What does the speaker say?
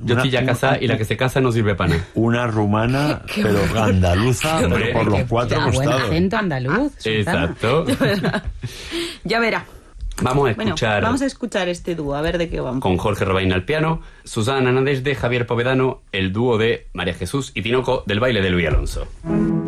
Yo estoy ya casada y la que se casa no sirve para nada. Una rumana, pero andaluza, Hombre, por los cuatro Buen costados. acento andaluz. Susana. Exacto. Ya verá. Vamos a Bueno, escuchar vamos a escuchar este dúo, a ver de qué vamos. con Jorge Robaina al piano, Susana Nadezhde, Javier Povedano, el dúo de María Jesús y Tinoco del baile de Luis Alonso.